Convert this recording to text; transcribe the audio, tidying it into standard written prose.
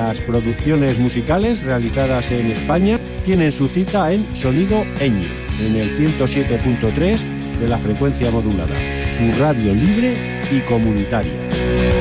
Las producciones musicales realizadas en España tienen su cita en Sonido Eñe, en el 107.3 de la frecuencia modulada, tu radio libre y comunitaria.